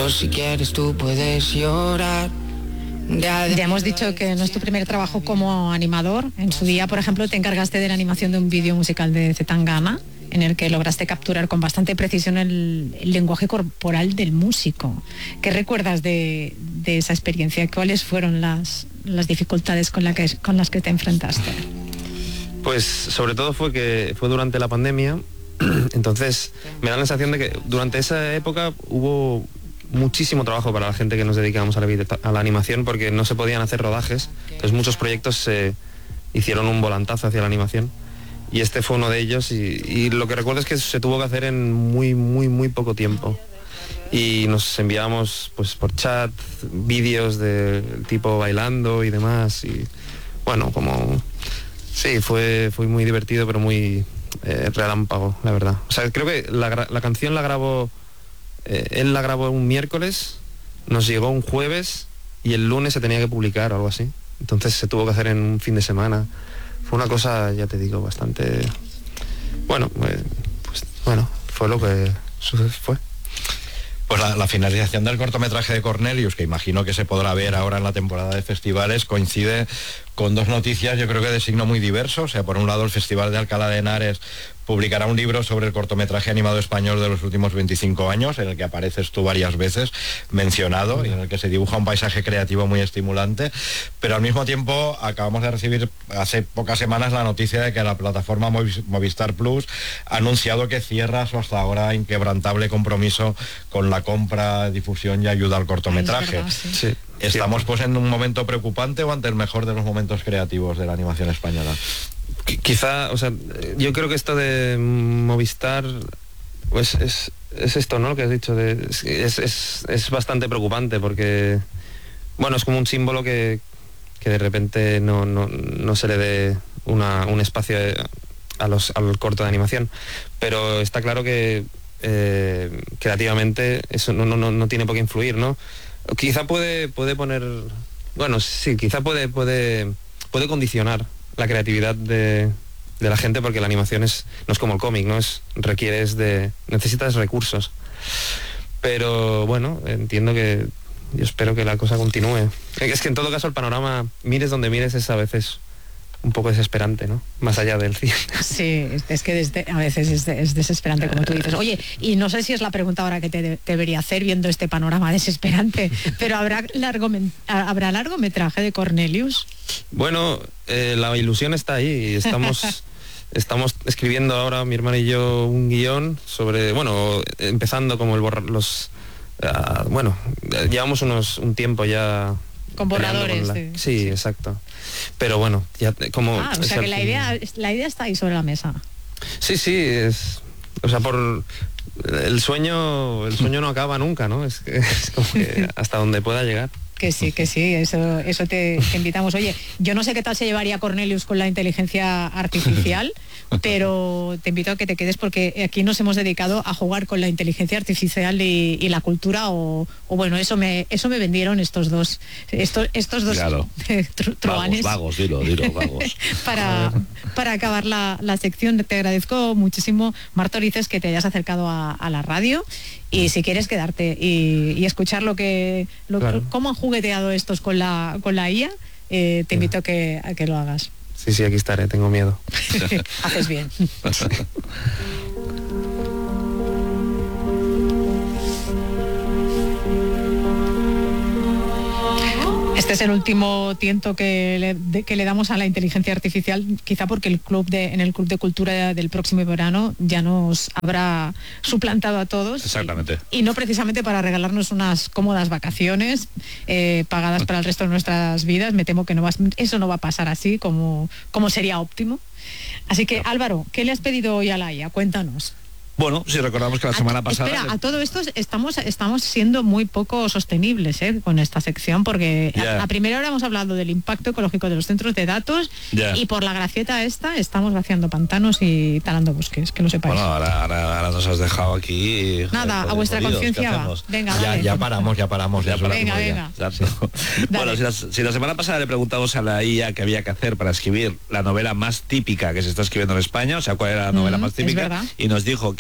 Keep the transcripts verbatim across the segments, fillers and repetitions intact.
pero si quieres tú puedes llorar. Ya hemos dicho que no es tu primer trabajo como animador. En su día, por ejemplo, te encargaste de la animación de un vídeo musical de Zetangana, en el que lograste capturar con bastante precisión el, el lenguaje corporal del músico. ¿Qué recuerdas de, de esa experiencia? ¿Cuáles fueron las, las dificultades con, la que, con las que te enfrentaste? Pues sobre todo fue que fue durante la pandemia, entonces me da la sensación de que durante esa época hubo muchísimo trabajo para la gente que nos dedicábamos a la, video, a la animación, porque no se podían hacer rodajes, entonces muchos proyectos se hicieron un volantazo hacia la animación y este fue uno de ellos y, y lo que recuerdo es que se tuvo que hacer en muy muy muy poco tiempo y nos enviábamos pues por chat vídeos del tipo bailando y demás y bueno, como sí, fue, fue muy divertido pero muy eh, relámpago, la verdad. O sea, creo que la, la canción la grabó Eh, él la grabó un miércoles, nos llegó un jueves y el lunes se tenía que publicar o algo así. Entonces se tuvo que hacer en un fin de semana. Fue una cosa, ya te digo, bastante... Bueno, pues, pues bueno, fue lo que fue. Pues la, la finalización del cortometraje de Cornelius, que imagino que se podrá ver ahora en la temporada de festivales, coincide con dos noticias, yo creo que de signo muy diverso. O sea, por un lado el Festival de Alcalá de Henares publicará un libro sobre el cortometraje animado español de los últimos veinticinco años, en el que apareces tú varias veces mencionado y en el que se dibuja un paisaje creativo muy estimulante, pero al mismo tiempo acabamos de recibir hace pocas semanas la noticia de que la plataforma Movistar Plus ha anunciado que cierra su hasta ahora inquebrantable compromiso con la compra, difusión y ayuda al cortometraje. Verdad, sí. Sí. ¿Estamos pues en un momento preocupante o ante el mejor de los momentos creativos de la animación española? Quizá, o sea, yo creo que esto de Movistar pues es, es esto, ¿no? Lo que has dicho, de, es, es, es bastante preocupante porque, bueno, es como un símbolo que, que de repente no, no, no se le dé una, un espacio a los, al corto de animación, pero está claro que eh, creativamente eso no, no, no tiene por qué influir, ¿no? Quizá puede, puede poner, bueno, sí, quizá puede, puede, puede condicionar la creatividad de, de la gente, porque la animación es, no es como el cómic, ¿no? Es, requieres de, necesitas recursos. Pero bueno, entiendo que, yo espero que la cosa continúe. Es que en todo caso el panorama, mires donde mires, es a veces un poco desesperante, ¿no? Más allá del cine. Sí, es que desde, a veces es, es desesperante, como tú dices. Oye, y no sé si es la pregunta ahora que te de, debería hacer viendo este panorama desesperante, pero ¿habrá, largo, ¿habrá largometraje de Cornelius? Bueno, eh, la ilusión está ahí y estamos... Estamos escribiendo ahora, mi hermana y yo, un guión sobre, bueno, empezando como el borrar, los, uh, bueno, llevamos unos un tiempo ya... Con borradores. Con la, sí, sí, sí, exacto. Pero bueno, ya como... Ah, o sea que la idea, la idea está ahí sobre la mesa. Sí, sí, es... O sea, por... El sueño, el sueño no acaba nunca, ¿no? Es, es como que hasta donde pueda llegar. Que sí, que sí, eso, eso te, te invitamos. Oye, yo no sé qué tal se llevaría Cornelius con la inteligencia artificial, pero te invito a que te quedes porque aquí nos hemos dedicado a jugar con la inteligencia artificial y, y la cultura, o, o bueno, eso me eso me vendieron estos dos estos, estos dos claro. truanes. Vagos, vagos, dilo, dilo, vagos. para, para acabar la, la sección, te agradezco muchísimo, Marta Orices, que te hayas acercado a, a la radio. Y si quieres quedarte y, y escuchar lo que lo, claro. cómo han jugueteado estos con la con la I A, eh, te invito a que, a que lo hagas. Sí, sí, aquí estaré, tengo miedo. Haces bien. Este es el último tiento que le, de, que le damos a la inteligencia artificial, quizá porque el club de, en el Club de Cultura del próximo verano ya nos habrá suplantado a todos. Exactamente. Y, y no precisamente para regalarnos unas cómodas vacaciones eh, pagadas para el resto de nuestras vidas. Me temo que no va, eso no va a pasar así como, como sería óptimo. Así que, Álvaro, ¿qué le has pedido hoy a la I A? Cuéntanos. Bueno, si recordamos que la semana a, pasada... Espera, a todo esto estamos, estamos siendo muy poco sostenibles ¿eh? con esta sección, porque yeah. a, a primera hora hemos hablado del impacto ecológico de los centros de datos yeah. y por la gracieta esta estamos vaciando pantanos y talando bosques, que lo sepáis. Bueno, ahora, ahora, ahora nos has dejado aquí... Y, Nada, joder, a vuestra conciencia va. Venga, ya, ya paramos, ya paramos. Ya paramos venga, venga. Ya. Bueno, si la, si la semana pasada le preguntamos a la I A qué había que hacer para escribir la novela más típica que se está escribiendo en España, o sea, cuál era la novela mm, más típica, y nos dijo que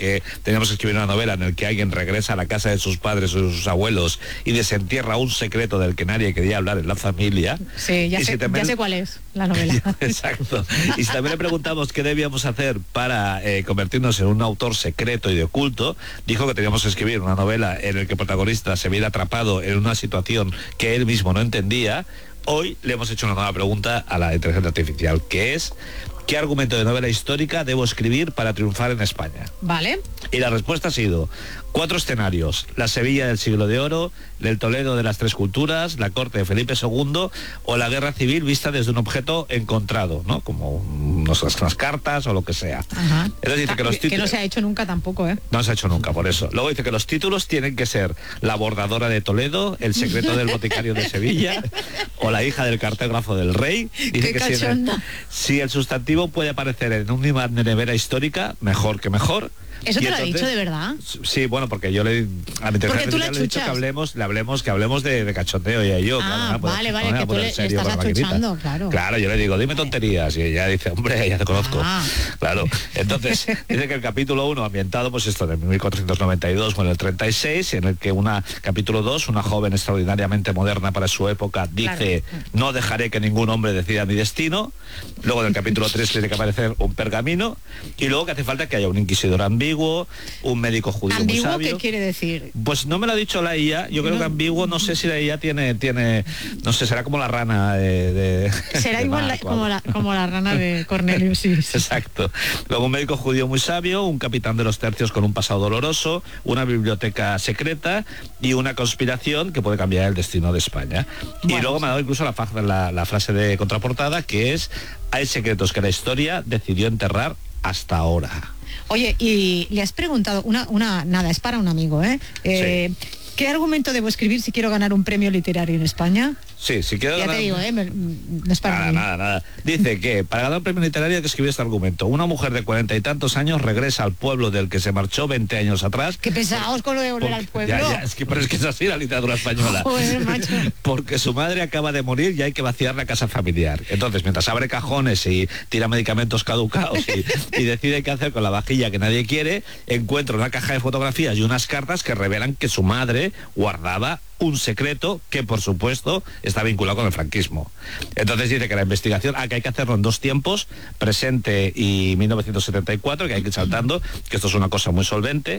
que teníamos que escribir una novela en el que alguien regresa a la casa de sus padres o de sus abuelos y desentierra un secreto del que nadie quería hablar en la familia. Sí, ya, sé, si también... ya sé cuál es la novela. Exacto. Y si también le preguntamos qué debíamos hacer para eh, convertirnos en un autor secreto y de oculto, dijo que teníamos que escribir una novela en el que el protagonista se viera atrapado en una situación que él mismo no entendía. Hoy le hemos hecho una nueva pregunta a la inteligencia artificial, que es: ¿qué argumento de novela histórica debo escribir para triunfar en España? Vale. Y la respuesta ha sido cuatro escenarios: la Sevilla del siglo de oro, el Toledo de las tres culturas, la corte de Felipe segundo o la guerra civil vista desde un objeto encontrado, ¿no? Como unas, unas cartas o lo que sea. Ajá. Entonces dice que los títulos... Que no se ha hecho nunca tampoco, ¿eh? No se ha hecho nunca, por eso. Luego dice que los títulos tienen que ser La bordadora de Toledo, El secreto del boticario de Sevilla o La hija del cartógrafo del rey. Dice Qué que si el, si el sustantivo puede aparecer en una nevera histórica, mejor que mejor. ¿Eso te y lo entonces, ha dicho de verdad? Sí, bueno, porque yo le a mi porque tú le he dicho que hablemos, le hablemos, que hablemos de, de cachondeo ella y yo. Ah, claro, vale, no, vale, no, que tú le serio estás achuchando, claro. Claro, yo le digo, dime tonterías, y ella dice, hombre, ya te conozco. Ah. Claro. Entonces, dice que el capítulo uno, ambientado, pues esto, de mil cuatrocientos noventa y dos con el treinta y seis, en el que una, capítulo dos, una joven extraordinariamente moderna para su época, dice, claro, no dejaré que ningún hombre decida mi destino. Luego del capítulo tres tiene que aparecer un pergamino, y luego que hace falta que haya un inquisidor ambiguo, un médico judío muy sabio. ¿Ambiguo qué quiere decir? Pues no me lo ha dicho la I A, yo creo no. que ambiguo, no sé si la I A tiene, tiene no sé, será como la rana de... de será de igual la, como, la, como la rana de Cornelius, sí, sí. Exacto. Luego un médico judío muy sabio, un capitán de los tercios con un pasado doloroso, una biblioteca secreta y una conspiración que puede cambiar el destino de España. Bueno, y luego me ha dado incluso la, la, la frase de contraportada, que es: hay secretos que la historia decidió enterrar hasta ahora. Oye, y le has preguntado, una, una nada, es para un amigo, ¿eh? eh sí. ¿Qué argumento debo escribir si quiero ganar un premio literario en España? Sí, si quiero ya ganar... te digo, ¿eh? Me, no es para nada, mí. nada, nada. Dice que para ganar un premio literario hay que escribir este argumento: una mujer de cuarenta y tantos años regresa al pueblo del que se marchó veinte años atrás. Qué pesados con lo de volver al pueblo. Ya, ya, es que, pero es que es así la literatura española. Joder, macho. Porque su madre acaba de morir y hay que vaciar la casa familiar. Entonces, mientras abre cajones y tira medicamentos caducados y, y decide qué hacer con la vajilla que nadie quiere, encuentra una caja de fotografías y unas cartas que revelan que su madre guardaba un secreto que, por supuesto, está vinculado con el franquismo. Entonces dice que la investigación, ah, que hay que hacerlo en dos tiempos, presente y mil novecientos setenta y cuatro, que hay que ir saltando, que esto es una cosa muy solvente,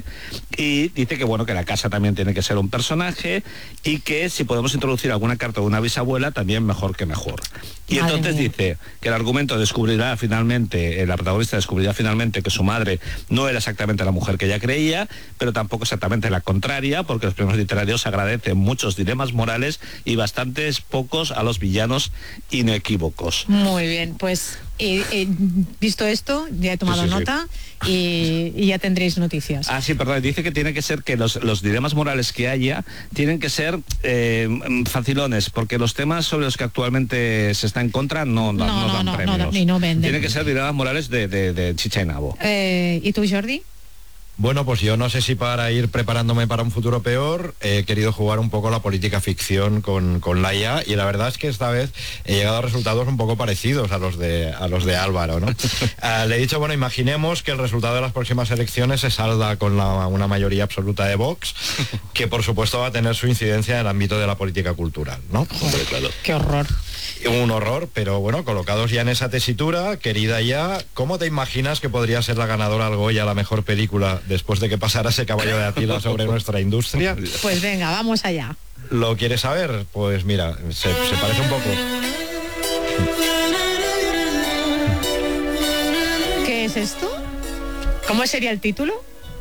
y dice que, bueno, que la casa también tiene que ser un personaje y que si podemos introducir alguna carta de una bisabuela, también mejor que mejor. Y Madre entonces mía. Dice que el argumento descubrirá finalmente, eh, la protagonista descubrirá finalmente que su madre no era exactamente la mujer que ella creía, pero tampoco exactamente la contraria, porque los premios literarios agradecen muchos dilemas morales y bastantes pocos a los villanos inequívocos. Muy bien, pues he, he visto esto, ya he tomado sí, sí, nota sí. Y, y ya tendréis noticias. Ah, sí, perdón, dice que tiene que ser que los, los dilemas morales que haya tienen que ser eh, facilones, porque los temas sobre los que actualmente se está en contra no, no, no, no dan no, premios. No, no, no venden. Tienen que ser dilemas morales de, de, de chicha y nabo. Eh, ¿Y tú, Jordi? Bueno, pues yo no sé si para ir preparándome para un futuro peor he querido jugar un poco la política ficción con, con la I A, y la verdad es que esta vez he llegado a resultados un poco parecidos a los de, a los de Álvaro, ¿no? uh, le he dicho, bueno, imaginemos que el resultado de las próximas elecciones se salda con la, una mayoría absoluta de Vox, que por supuesto va a tener su incidencia en el ámbito de la política cultural, ¿no? Joder, claro. ¡Qué horror! Un horror, pero bueno, colocados ya en esa tesitura, querida ya, ¿cómo te imaginas que podría ser la ganadora al Goya, la mejor película, después de que pasara ese caballo de Atila sobre nuestra industria? Pues venga, vamos allá. ¿Lo quieres saber? Pues mira, se, se parece un poco. ¿Qué es esto? ¿Cómo sería el título?